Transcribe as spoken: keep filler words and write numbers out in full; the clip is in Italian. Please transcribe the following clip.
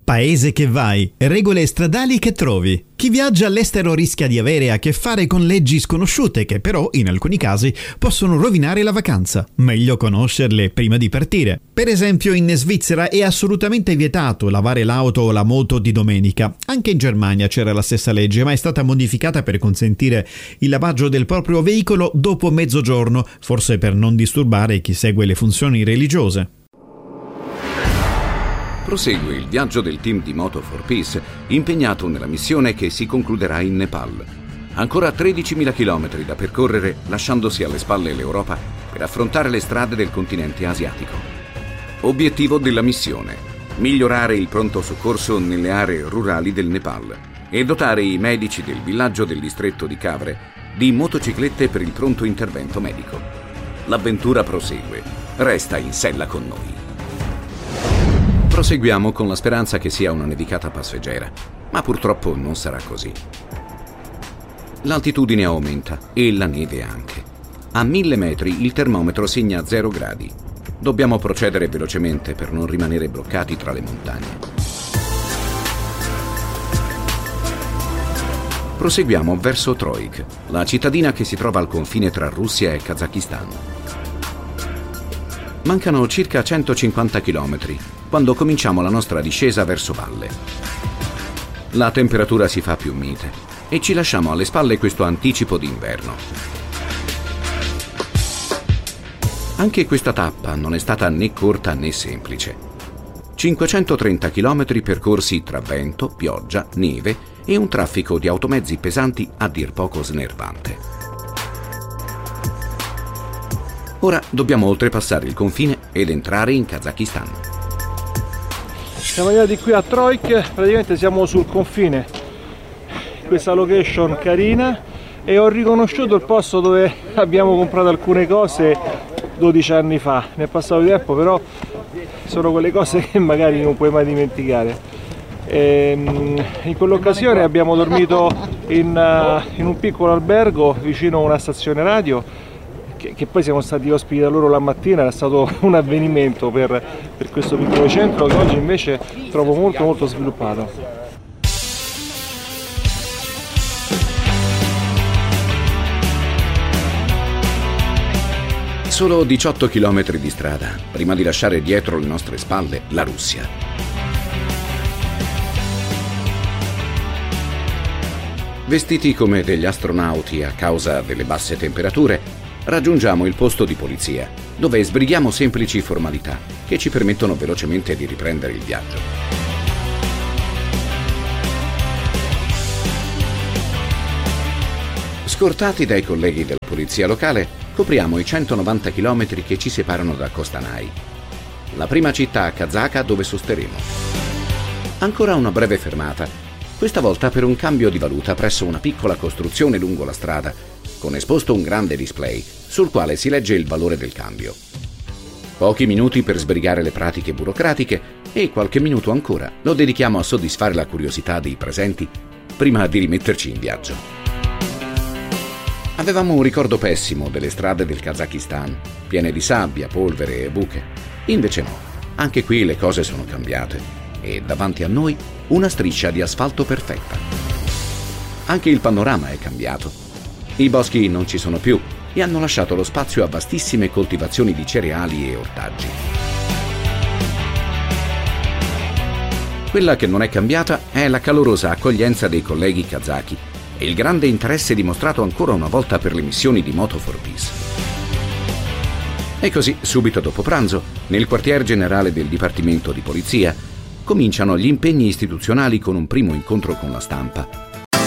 Paese che vai, regole stradali che trovi. Chi viaggia all'estero rischia di avere a che fare con leggi sconosciute che però, in alcuni casi, possono rovinare la vacanza. Meglio conoscerle prima di partire. Per esempio, in Svizzera è assolutamente vietato lavare l'auto o la moto di domenica. Anche in Germania c'era la stessa legge, ma è stata modificata per consentire il lavaggio del proprio veicolo dopo mezzogiorno, forse per non disturbare chi segue le funzioni religiose. Prosegue il viaggio del team di Moto for Peace impegnato nella missione che si concluderà in Nepal. Ancora tredicimila chilometri da percorrere, lasciandosi alle spalle l'Europa per affrontare le strade del continente asiatico. Obiettivo della missione: migliorare il pronto soccorso nelle aree rurali del Nepal e dotare i medici del villaggio del distretto di Kavre di motociclette per il pronto intervento medico. L'avventura prosegue. Resta in sella con noi. Proseguiamo con la speranza che sia una nevicata passeggera, ma purtroppo non sarà così. L'altitudine aumenta e la neve anche. A mille metri il termometro segna zero gradi. Dobbiamo procedere velocemente per non rimanere bloccati tra le montagne. Proseguiamo verso Troik, la cittadina che si trova al confine tra Russia e Kazakistan. Mancano circa centocinquanta chilometri quando cominciamo la nostra discesa verso valle. La temperatura si fa più mite e ci lasciamo alle spalle questo anticipo d'inverno. Anche questa tappa non è stata né corta né semplice. cinquecentotrenta chilometri percorsi tra vento, pioggia, neve e un traffico di automezzi pesanti a dir poco snervante. Ora dobbiamo oltrepassare il confine ed entrare in Kazakistan. Siamo arrivati qui a Troik, praticamente siamo sul confine. Questa location carina, e ho riconosciuto il posto dove abbiamo comprato alcune cose dodici anni fa. Ne è passato tempo, però sono quelle cose che magari non puoi mai dimenticare. E in quell'occasione abbiamo dormito in, uh, in un piccolo albergo vicino a una stazione radio, che poi siamo stati ospiti da loro la mattina. Era stato un avvenimento per, per questo piccolo centro che oggi invece trovo molto molto sviluppato. Solo diciotto chilometri di strada prima di lasciare dietro le nostre spalle la Russia. Vestiti come degli astronauti a causa delle basse temperature, raggiungiamo il posto di polizia, dove sbrighiamo semplici formalità che ci permettono velocemente di riprendere il viaggio. Scortati dai colleghi della polizia locale, copriamo i centonovanta chilometri che ci separano da Kostanay, la prima città kazaka dove sosteremo. Ancora una breve fermata, questa volta per un cambio di valuta presso una piccola costruzione lungo la strada, con esposto un grande display sul quale si legge il valore del cambio. Pochi minuti per sbrigare le pratiche burocratiche e qualche minuto ancora lo dedichiamo a soddisfare la curiosità dei presenti prima di rimetterci in viaggio. Avevamo un ricordo pessimo delle strade del Kazakistan, piene di sabbia, polvere e buche. Invece no, anche qui le cose sono cambiate e davanti a noi una striscia di asfalto perfetta. Anche il panorama è cambiato. I boschi non ci sono più e hanno lasciato lo spazio a vastissime coltivazioni di cereali e ortaggi. Quella che non è cambiata è la calorosa accoglienza dei colleghi kazaki e il grande interesse dimostrato ancora una volta per le missioni di Moto for Peace. E così, subito dopo pranzo, nel quartier generale del Dipartimento di Polizia, cominciano gli impegni istituzionali con un primo incontro con la stampa